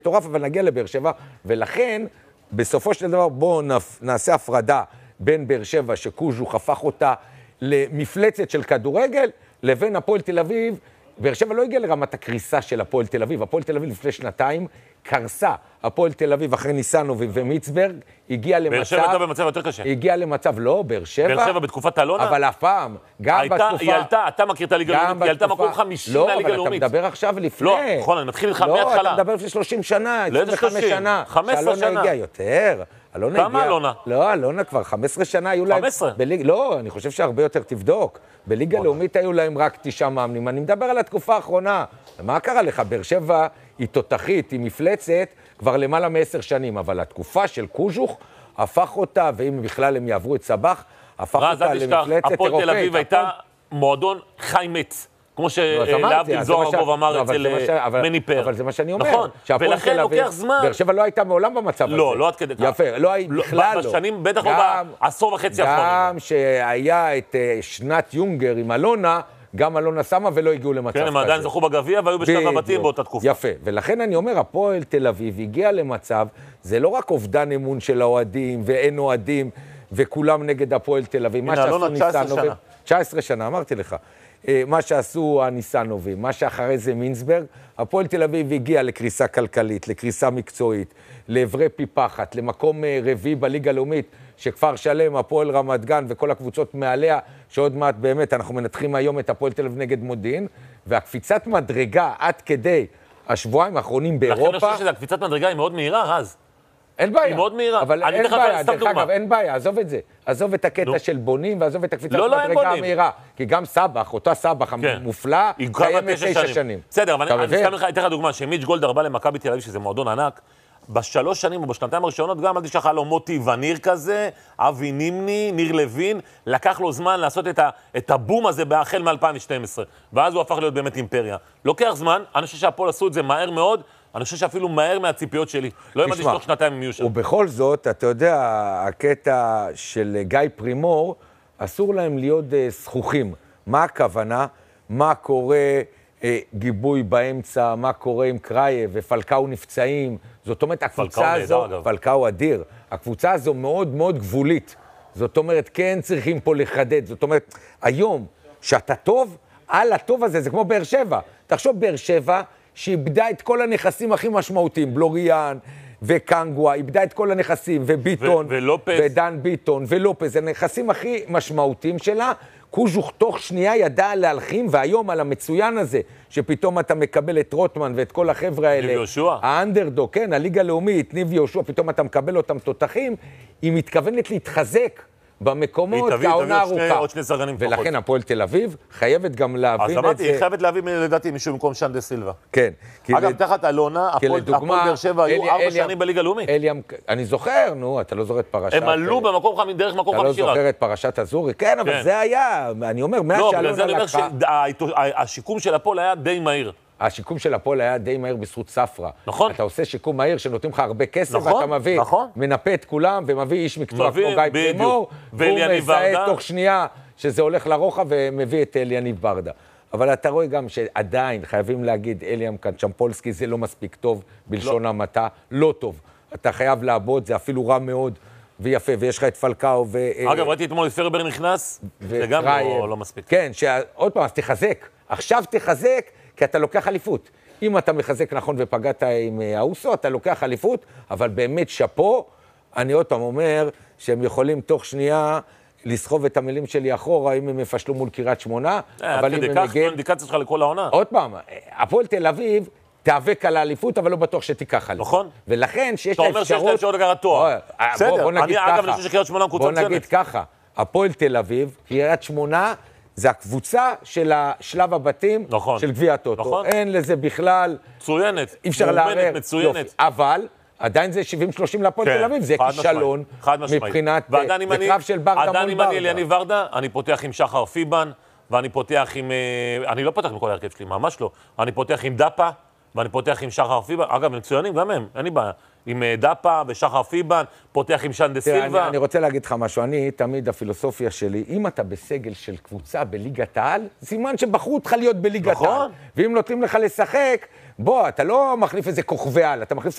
מטורף, אבל נגיע לבאר שבע, ולכן, בסופו של דבר, בואו נעשה הפרדה בין באר שבע, שקוז'וך הפך אותה למפלצת של כדורגל, לבין הפועל תל אביב. באר שבע לא הגיע לרמת הקריסה של הפועל תל אביב. הפועל תל אביב לפני שנתיים קרסה. הפועל תל אביב אחרי ניסנובי ומיצברג הגיע למצב... באר שבע הייתה במצב יותר קשה. הגיע למצב, לא, באר שבע... באר שבע בתקופת אלונה? אבל אף פעם, גם בתקופה... היא עלתה, אתה מכיר את הליגה הלאומית, היא עלתה מקום 50 מהליגה הלאומית. לא, אבל אתה מדבר עכשיו לפני... לא, נכון, אני מתחיל איתך מההתחלה. לא, אתה מדבר לפני 30 שנה, 25 שנה. 15 שנה. שאלונה הגיע יותר. כמה אלונה? לא, אלונה כבר 15 שנה היו להם... 15? לא, אני חושב שהרבה יותר תבדוק. בליגה הלאומית היו להם רק 9 מאמנים. אני מדבר על התקופה האחרונה. מה קרה לך? באר שבע היא תותחית, היא מפלצת, כבר למעלה מ10 שנים, אבל התקופה של קוז'וך הפך אותה, ואם בכלל הם יעברו את סבח, הפך אותה למפלצת אירופאית. הפועל תל אביב הייתה מועדון חי מת. כמו שלהבדיל זוהר ארגוב אמר אצל מני פר. אבל זה מה שאני אומר. נכון, ולכן לוקח זמן. באר שבע לא הייתה מעולם במצב הזה. לא עד כדי כך. יפה, בכלל לא. בשנים, בטח לא בעשור וחצי האחרונים. גם שהיה את שנת יונגר עם אלונה, גם אלונה שמה ולא הגיעו למצב כזה. כן, הם עדיין זכו בגביע והיו בשלב הבתים באותה תקופה. יפה, ולכן אני אומר, הפועל תל אביב הגיע למצב, זה לא רק אובדן אמון של האוהדים ואין אוהדים וכולם נגד הפועל תל אביב. הנה, אלונה 19 שנה. 19 שנה, אמרתי לך. מה שעשו הניסנובים, מה שאחרי זה מינסברג, הפועל תל אביב הגיע לקריסה כלכלית, לקריסה מקצועית, לעברי פי פחת, למקום רביעי בליגה הלאומית, שכפר שלם, הפועל רמת גן וכל הקבוצות מעליה, שעוד מעט באמת אנחנו מנתחים היום את הפועל תל אביב נגד מודיעין, והקפיצת מדרגה עד כדי השבועיים האחרונים באירופה... לכן אני חושב שהקפיצת מדרגה היא מאוד מהירה, אז. אין בעיה. היא מאוד מהירה. אבל אין בעיה, דרך אגב, אין בעיה, עזוב את זה. עזוב את הקטע של בונים, ועזוב את הקפיצת מדרגה המהירה. כי גם סבח, אותה סבח המופלאה, קיימת 9 שנים. בסדר, אבל אני אתן לך דוגמה, שמיץ' גולדהר בא למכבי תל אביב, שזה מועדון ענק, ב3 שנים או בשנתיים הראשונות, גם אל תשכח לו מוטי וניר כזה, אבי נימני, ניר לוין, לקח לו זמן לעשות את הבום הזה בהחל מ-2012, ואז הוא הפך להיות באמת אימפריה. לוקח זמן, אני חושב שהפועל עשו את זה מהר מאוד, אני חושב שאפילו מהר מהציפיות שלי. לא אמרתי שתוך שנתיים הם יהיו שם. ובכל זאת, אתה יודע, הקטע של גיא פרימור, אסור להם להיות זכוכים. מה הכוונה? מה קורה גיבוי באמצע? מה קורה עם קרייב ופלקאו נפצעים? זאת אומרת, הקבוצה הזו, פלקאו אדיר, הקבוצה הזו מאוד מאוד גבולית. זאת אומרת, כן צריכים פה לחדד. זאת אומרת, היום שאתה טוב, על הטוב הזה, זה כמו באר שבע. תחשוב באר שבע, שאיבדה את כל הנכסים הכי משמעותיים, בלוריאן וקנגווה, איבדה את כל הנכסים, וביטון, ודן ביטון, ולופז, הנכסים הכי משמעותיים שלה, קוז'וך תוך שנייה ידע להלחים, והיום על המצוין הזה, שפתאום אתה מקבל את רוטמן ואת כל החבר'ה האלה, ניב יהושע. האנדרדוג, כן, הליגה הלאומית, ניב יהושע, פתאום אתה מקבל אותם תותחים, היא מתכוונת להתחזק במקומות כעונה ארוכה. ולכן הפועל תל אביב חייבת גם להבין את זה. אז אמרתי, היא חייבת להבין לדעתי מישהו במקום שן דה סילבה. כן. אגב, תחת אלונה, הפועל באר שבע היו 4 שנים בליגה לאומית. אני זוכר, נו, אתה לא זוכר את פרשת... הם עלו דרך מקום 50 רק. אתה לא זוכר את פרשת אזורי? כן, אבל זה היה, אני אומר, לא, בגלל זה אני אומר שהשיקום של הפועל היה די מהיר. השיקום של הפועל היה די מהיר בזכות ספרה. נכון. אתה עושה שיקום מהיר שנותנים לך הרבה כסף, ואתה מביא, מנפה את כולם, ומביא איש מקצוע כמו גיא פרימור, והוא מזהה תוך שנייה שזה הולך לרוחב, ומביא את אליניב ברדה. אבל אתה רואה גם שעדיין חייבים להגיד, אליאם קנצ'מפולסקי זה לא מספיק טוב, בלשון המעטה, לא טוב. אתה חייב לעבוד, זה אפילו רע מאוד, ויפה, ויש לך את פלקאו אגב, ראיתי אתמול את פרבר נכנס, זה גם לא מספיק. כן, עוד פעם, אז תחזק. עכשיו תחזק, כי אתה לוקח אליפות. אם אתה מחזק נכון ופגעת עם האוסו, אתה לוקח אליפות, אבל באמת שפו, אני עוד פעם אומר שהם יכולים תוך שנייה לסחוב את המילים שלי אחורה, אם הם יפשלו מול קריית שמונה, אבל אם הם מגיעים... אינדיקציה שלך לכל העונה. עוד פעם, הפועל תל אביב תיאבק על האליפות, אבל לא בטוח שתיקח עליו. נכון. ולכן שיש אתה אומר שיש לה אפשרות לקחת תואר. בסדר, אגב, אני חושב שקריית שמונה קבוצה מצוינת. בוא נגיד ככה, הפועל תל אביב, קריית שמונה, זה הקבוצה של השלב הבתים של גביע הטוטו. נכון. אין לזה בכלל... מצוינת. אי אפשר לערער. מצוינת. אבל עדיין זה 70-30 להפועל תל אביב. זה כישלון מבחינת בקרב של ברדה מול ברדה. עדיין אם אני אליניב ברדה, אני פותח עם שחר פיבן, ואני פותח עם... אני לא פותח עם כל ההרכב שלי, ממש לא. אני פותח עם דאפה, ואני פותח עם שחר פיבן. אגב, מצוינים גם הם, אין לי בעיה. עם דאפה ושחר פיבן, פותח עם שן דה סילבה. אני רוצה להגיד לך משהו, אני תמיד הפילוסופיה שלי, אם אתה בסגל של קבוצה בליגת העל, סימן שבחרו אותך להיות בליגת העל. ואם נותנים לך לשחק, בוא, אתה לא מחליף איזה כוכבי על, אתה מחליף